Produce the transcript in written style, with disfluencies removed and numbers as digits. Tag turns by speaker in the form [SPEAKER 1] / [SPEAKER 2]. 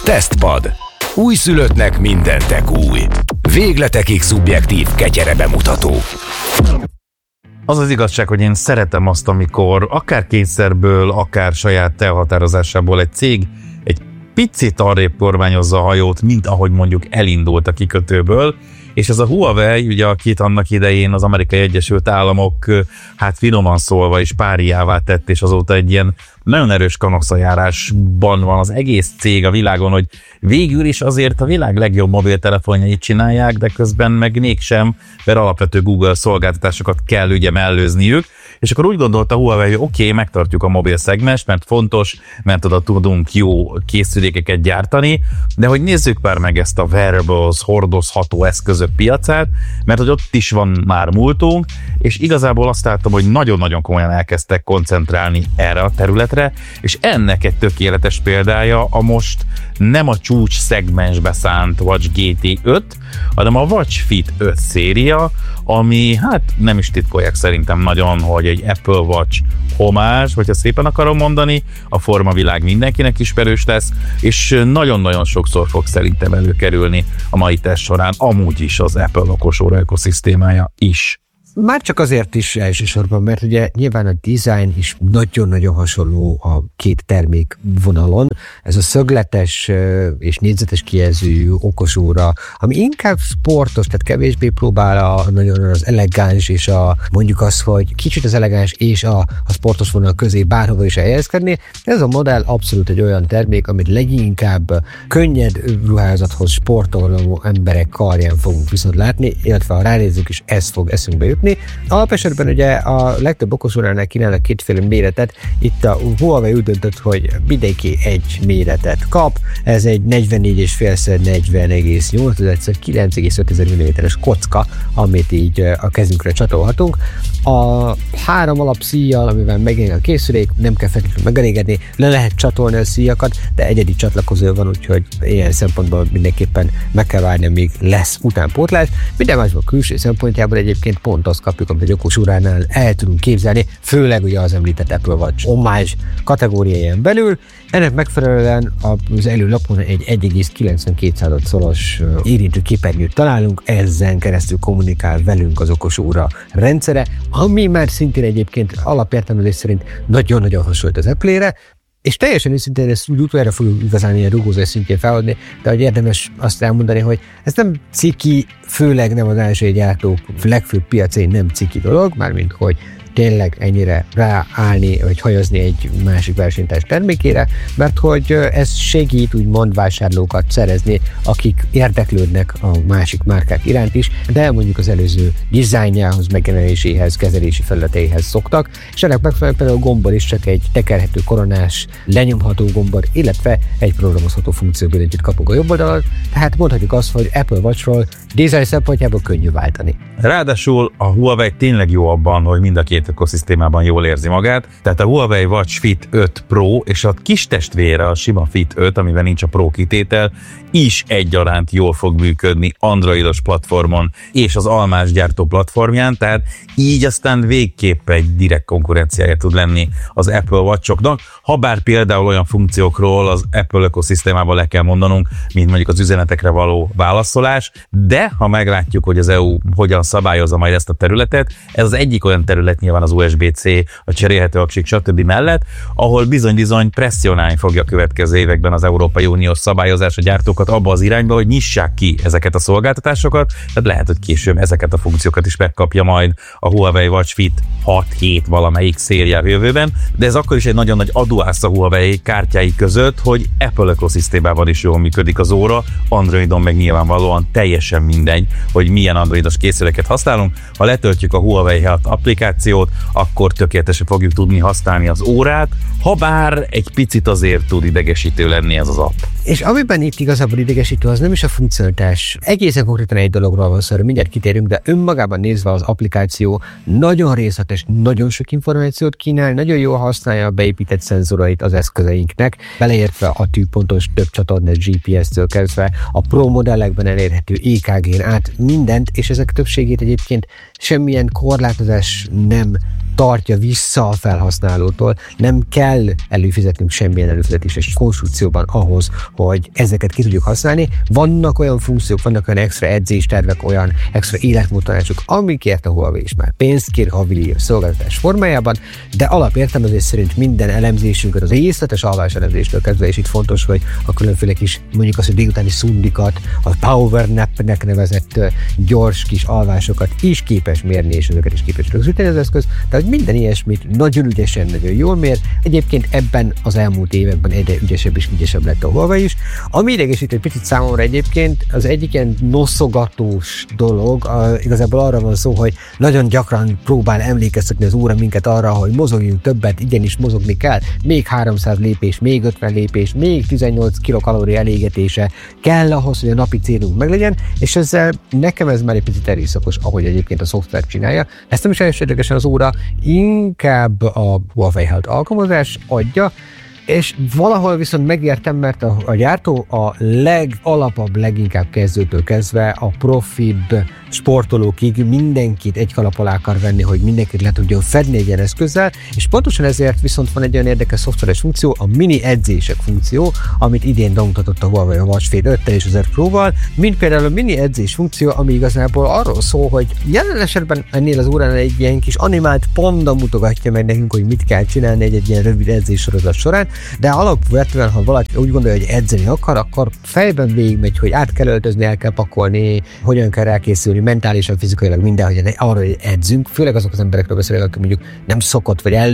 [SPEAKER 1] Tesztpad. Újszülöttnek mindentek új. Végletekig szubjektív ketyere bemutató.
[SPEAKER 2] Az az igazság, hogy én szeretem azt, amikor akár kényszerből, akár saját elhatározásából egy cég egy picit arrébb kormányozza a hajót, mint ahogy mondjuk elindult a kikötőből, és ez a Huawei, ugye akit annak idején az Amerikai Egyesült Államok, hát finoman szólva is páriává tett, és azóta egy ilyen nagyon erős kanokszajárásban van az egész cég a világon, hogy végül is azért a világ legjobb mobiltelefonjait csinálják, de közben meg mégsem, mert alapvető Google szolgáltatásokat kell ugye mellőzniük, és akkor úgy gondolta Huawei, hogy oké, megtartjuk a mobil szegmest, mert fontos, mert oda tudunk jó készülékeket gyártani, de hogy nézzük már meg ezt a wearables, hordozható eszközök piacát, mert hogy ott is van már múltunk, és igazából azt láttam, hogy nagyon-nagyon komolyan elkezdtek koncentrálni erre a területre, és ennek egy tökéletes példája a most nem a csúcs szegmensbe szánt Watch GT 5, hanem a Watch Fit 5 széria, ami hát nem is titkolják szerintem nagyon, hogy egy Apple Watch homázs, hogyha szépen akarom mondani, a formavilág mindenkinek ismerős lesz, és nagyon-nagyon sokszor fog szerintem előkerülni a mai teszt során, amúgy is az Apple okosóra ökoszisztémája is.
[SPEAKER 3] Már csak azért is elsősorban, mert ugye nyilván a design is nagyon-nagyon hasonló a két termék vonalon. Ez a szögletes és négyzetes kijelzőjű okosóra, ami inkább sportos, tehát kevésbé próbál nagyon az elegáns és mondjuk azt, hogy kicsit az elegáns és a sportos vonal közé bárhova is elhelyezkedni. Ez a modell abszolút egy olyan termék, amit leginkább könnyed ruházathoz sportoló emberek karján fogunk viszont látni, illetve ha ránézzük is, ez fog eszünkbe jutni. Alapesetben ugye a legtöbb okosóránál kínálnak kétféle méretet. Itt a Huawei úgy döntött, hogy mindenki egy méretet kap. Ez egy 44,5x40,8x9,5 mm-es kocka, amit így a kezünkre csatolhatunk. A 3 alapszíjjal, amivel megjelenik a készülék, nem kell feltétlenül megelégedni, le lehet csatolni a szíjakat, de egyedi csatlakozó van, úgyhogy ilyen szempontból mindenképpen meg kell várni, amíg lesz utánpótlás. Minden másban külső szempontjából egyébként pont azt kapjuk, amit egy okosóránál el tudunk képzelni, főleg ugye az említett Apple Watch homázs kategóriáján belül. Ennek megfelelően az előlapon egy 1,92 szoros érintő képernyőt találunk, ezen keresztül kommunikál velünk az okosóra rendszere, ami már szintén egyébként alapértelmezés szerint nagyon-nagyon hasonlít az Apple-re, és teljesen őszintén ezt úgy utoljára fogjuk igazán ilyen rugózás szintjén feladni, de hogy érdemes azt elmondani, hogy ez nem ciki, főleg nem az ázsiai gyártók legfőbb piacain nem ciki dolog, mármint hogy tényleg ennyire ráállni, vagy hajazni egy másik versenytárs termékére, mert hogy ez segít úgymond vásárlókat szerezni, akik érdeklődnek a másik márkák iránt is, de mondjuk az előző dizájnjához, megjelenéséhez, kezelési felületeihez szoktak, és ennek megfelelően például a gombor is csak egy tekerhető koronás, lenyomható gombor, illetve egy programozható funkcióbillentyűt kapunk a jobb oldalon, tehát mondhatjuk azt, hogy Apple Watchról design szempontjából könnyű váltani.
[SPEAKER 2] Ráadásul a Huawei tényleg jó abban, hogy mind a két ökoszisztémában jól érzi magát, tehát a Huawei Watch Fit 5 Pro és a kis testvére, a sima Fit 5, amiben nincs a Pro kitétel, is egyaránt jól fog működni androidos platformon és az almás gyártó platformján, tehát így aztán végképp egy direkt konkurenciája tud lenni az Apple Watch-oknak, habár például olyan funkciókról az Apple ökoszisztémában le kell mondanunk, mint mondjuk az üzenetekre való válaszolás, de ha meglátjuk, hogy az EU hogyan szabályozza majd ezt a területet, ez az egyik olyan terület nyilván az USB-C, a cserélhető aksik, stb. Mellett, ahol bizony-bizony presszionálni fogja a következő években az Európai Uniós szabályozás a gyártókat abba az irányba, hogy nyissák ki ezeket a szolgáltatásokat, tehát lehet, hogy később ezeket a funkciókat is megkapja majd a Huawei Watch Fit 6-7 valamelyik széria jövőben, de ez akkor is egy nagyon nagy adóász a Huawei kártyái között, hogy Apple ökoszisztémában is jól működik az óra, Androidon meg nyilvánvalóan teljesen mindegy, hogy milyen androidos készüléket használunk. Ha letöltjük a Huawei Health applikációt, akkor tökéletesen fogjuk tudni használni az órát, habár egy picit azért tud idegesítő lenni ez az app.
[SPEAKER 3] És amiben itt igazából idegesítő, az nem is a funkcionalitás. Egészen konkrétan egy dologról van szó, mindjárt kitérünk, de önmagában nézve az applikáció nagyon részletes, nagyon sok információt kínál, nagyon jól használja a beépített szenzorait az eszközeinknek, beleértve a tűpontos több csatornás GPS-től kezdve, a Pro modellekben elérhető EKG-n át mindent, és ezek többségét egyébként semmilyen korlátozás nem tartja vissza a felhasználótól. Nem kell előfizetnünk semmilyen előfizetéses konstrukcióban ahhoz, hogy ezeket ki tudjuk használni. Vannak olyan funkciók, vannak olyan extra edzéstervek, olyan extra életmódtanácsok, amikért a Huawei is már pénzt kér havi szolgáltatás formájában, de alapértelmezés szerint minden elemzésünket, az részletes alvás elemzéstől kezdve, és itt fontos, hogy a különféle kis, mondjuk azt, hogy délutáni szundikat, a power nap-nek nevezett gyors kis alvásokat is képes mérni, és ezeket is képes rögzíteni az eszköz. Tehát minden ilyesmit nagyon ügyesen, nagyon jól mér. Egyébként ebben az elmúlt években egyre ügyesebb és ügyesebb lett a Huawei is. Ami idegesít egy picit számomra egyébként, az egyik ilyen noszogatós dolog, igazából arra van szó, hogy nagyon gyakran próbál emlékeztetni az óra minket arra, hogy mozogjunk többet, igenis mozogni kell, még 300 lépés, még 50 lépés, még 18 kilokalória elégetése kell ahhoz, hogy a napi célunk meglegyen, és ezzel nekem ez már egy picit erőszakos, ahogy egyébként a szoftver csinálja. Ezt nem is elsődlegesen az óra, inkább a Huawei Health alkalmazás adja, és valahol viszont megértem, mert a gyártó a legalapabb, leginkább kezdőtől kezdve a profibb sportolókig mindenkit egy kalap alá akar venni, hogy mindenkit le tudjon fedni egy ilyen eszközzel, és pontosan ezért viszont van egy olyan érdekes szoftveres funkció, a mini edzések funkció, amit idén bemutatott a Huawei a Watch Face 5-tel és az Air Pro-val, mint például a mini edzés funkció, ami igazából arról szól, hogy jelen esetben ennél az óránál egy ilyen kis animált panda mutogatja meg nekünk, hogy mit kell csinálni egy ilyen rövid edzéssorozat során, de alapvetően, ha valaki úgy gondolja, hogy edzeni akar, akkor fejben végigmegy, hogy át kell öltözni, el kell pakolni, hogyan kell elkészülni mentálisan, fizikailag minden, hogy arra edzünk, főleg azok az emberekről beszélek, akik mondjuk nem szokott, vagy